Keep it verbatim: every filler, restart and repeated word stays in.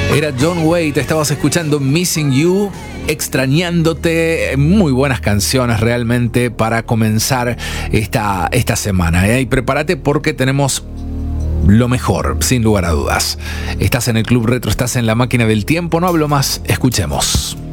Era John Waite, estabas escuchando Missing You, extrañándote. Muy buenas canciones realmente para comenzar esta, esta semana, ¿eh? Y prepárate porque tenemos lo mejor, sin lugar a dudas. Estás en el Club Retro, estás en la máquina del tiempo, no hablo más, escuchemos.